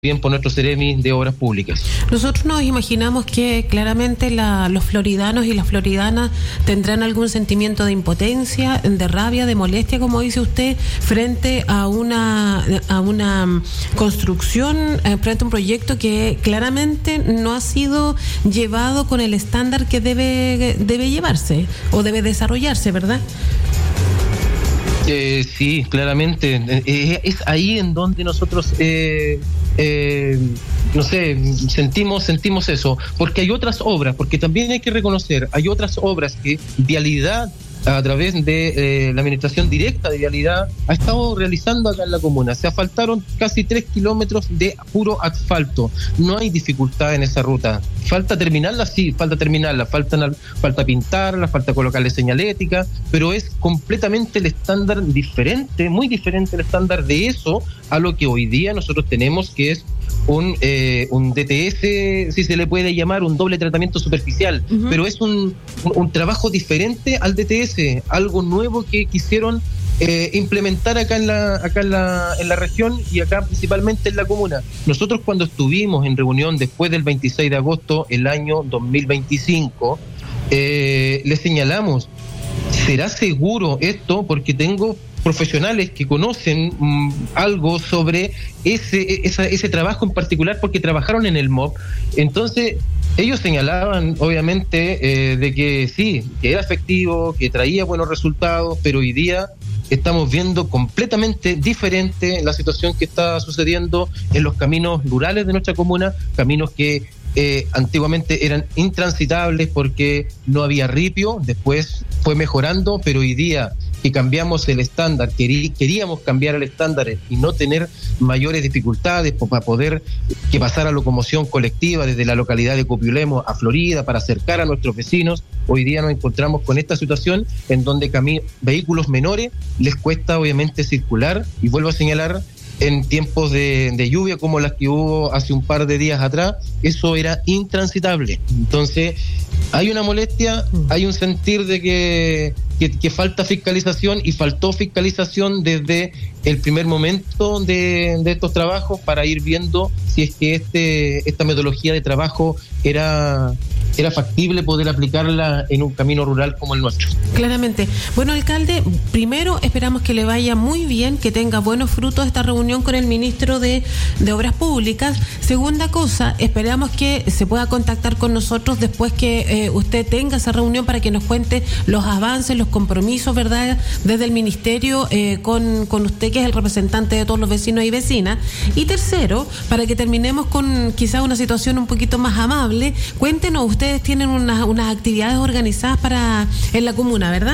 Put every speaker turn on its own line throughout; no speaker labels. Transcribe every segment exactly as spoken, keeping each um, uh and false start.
bien por nuestro Ceremi de Obras Públicas.
Nosotros nos imaginamos que claramente la, los floridanos y las floridanas tendrán algún sentimiento de impotencia, de rabia, de molestia, como dice usted, frente a una a una construcción, eh, frente a un proyecto que claramente no ha sido llevado con el estándar que debe debe llevarse o debe desarrollarse, ¿verdad?
Eh, sí, claramente. Eh, es ahí en donde nosotros, eh, eh, no sé, sentimos, sentimos eso. Porque hay otras obras, porque también hay que reconocer, hay otras obras que Vialidad, a través de eh, la administración directa de Vialidad, ha estado realizando acá en la comuna. Se asfaltaron casi tres kilómetros de puro asfalto. No hay dificultad en esa ruta. Falta terminarla, sí, falta terminarla. Falta, falta pintarla, falta colocarle señalética, pero es completamente el estándar diferente, muy diferente el estándar de eso a lo que hoy día nosotros tenemos, que es un eh, un D T S, si se le puede llamar, un doble tratamiento superficial, uh-huh. pero es un, un, un trabajo diferente al D T S, algo nuevo que quisieron eh, implementar acá en la acá en la en la región y acá principalmente en la comuna. Nosotros cuando estuvimos en reunión después del veintiséis de agosto el año dos mil veinticinco, eh, le señalamos, ¿será seguro esto? Porque tengo profesionales que conocen mmm, algo sobre ese, esa, ese trabajo en particular, porque trabajaron en el M O P. Entonces ellos señalaban obviamente eh, de que sí, que era efectivo, que traía buenos resultados, pero hoy día estamos viendo completamente diferente la situación que está sucediendo en los caminos rurales de nuestra comuna, caminos que eh, antiguamente eran intransitables porque no había ripio, después fue mejorando, pero hoy día que cambiamos el estándar, queríamos cambiar el estándar y no tener mayores dificultades para poder que pasara locomoción colectiva desde la localidad de Copiulemo a Florida para acercar a nuestros vecinos. Hoy día nos encontramos con esta situación en donde cami- vehículos menores les cuesta obviamente circular, y vuelvo a señalar, en tiempos de, de lluvia como las que hubo hace un par de días atrás, eso era intransitable. Entonces hay una molestia, hay un sentir de que, que, que falta fiscalización, y faltó fiscalización desde el primer momento de, de estos trabajos para ir viendo si es que este esta metodología de trabajo era... era factible poder aplicarla en un camino rural como el nuestro.
Claramente. Bueno, alcalde, primero esperamos que le vaya muy bien, que tenga buenos frutos esta reunión con el ministro de, de Obras Públicas. Segunda cosa, esperamos que se pueda contactar con nosotros después que eh, usted tenga esa reunión para que nos cuente los avances, los compromisos, ¿verdad?, desde el ministerio eh, con, con usted, que es el representante de todos los vecinos y vecinas. Y tercero, para que terminemos con quizás una situación un poquito más amable, cuéntenos, ustedes tienen unas, unas actividades organizadas para en la comuna, ¿verdad?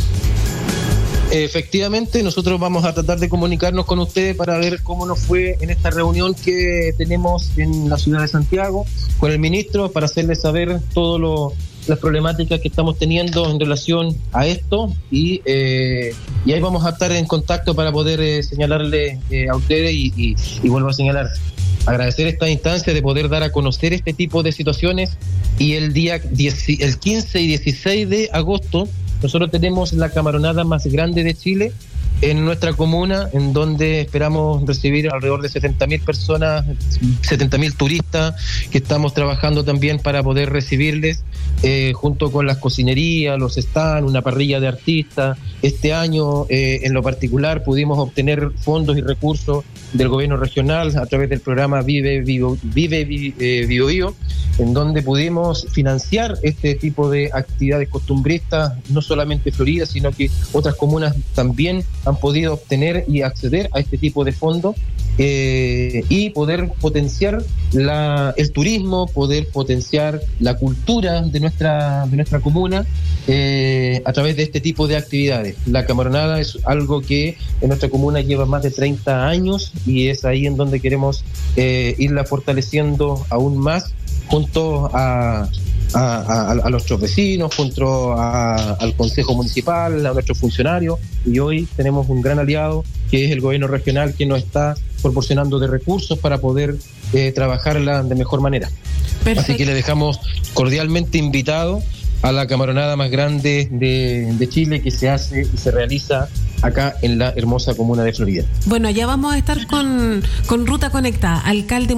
Efectivamente, nosotros vamos a tratar de comunicarnos con ustedes para ver cómo nos fue en esta reunión que tenemos en la ciudad de Santiago con el ministro, para hacerles saber todas las problemáticas que estamos teniendo en relación a esto, y, eh, y ahí vamos a estar en contacto para poder eh, señalarle eh, a ustedes y, y, y vuelvo a señalar, agradecer esta instancia de poder dar a conocer este tipo de situaciones. Y el día diez, el quince y dieciséis de agosto nosotros tenemos la camaronada más grande de Chile en nuestra comuna, en donde esperamos recibir alrededor de setenta mil personas, setenta mil turistas, que estamos trabajando también para poder recibirles, eh, junto con las cocinerías, los stands, una parrilla de artistas. Este año, eh, en lo particular, pudimos obtener fondos y recursos del gobierno regional a través del programa Vive Vivo, Vive eh, Bio Bio, en donde pudimos financiar este tipo de actividades costumbristas, no solamente Florida, sino que otras comunas también han podido obtener y acceder a este tipo de fondos, eh, y poder potenciar la, el turismo, poder potenciar la cultura de nuestra, de nuestra comuna eh, a través de este tipo de actividades. La camaronada es algo que en nuestra comuna lleva más de treinta años, y es ahí en donde queremos eh, irla fortaleciendo aún más junto a A, a, a nuestros vecinos, junto a, al Consejo Municipal, a nuestros funcionarios, y hoy tenemos un gran aliado que es el gobierno regional, que nos está proporcionando de recursos para poder eh, trabajarla de mejor manera. Perfecto. Así que le dejamos cordialmente invitado a la camaronada más grande de, de Chile, que se hace y se realiza acá en la hermosa comuna de Florida.
Bueno, allá vamos a estar con, con Ruta Conectada. Alcalde,